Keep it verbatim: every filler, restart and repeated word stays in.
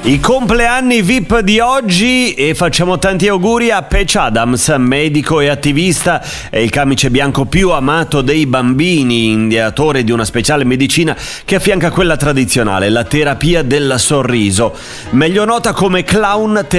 I compleanni V I P di oggi, e facciamo tanti auguri a Patch Adams, medico e attivista, è il camice bianco più amato dei bambini, ideatore di una speciale medicina che affianca quella tradizionale, la terapia del sorriso, meglio nota come clown